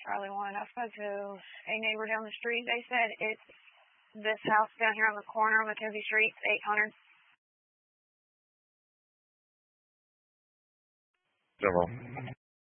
Charlie 1. I spoke to a neighbor down the street. They said it's this house down here on the corner of Mackenzie Street, 800. Several.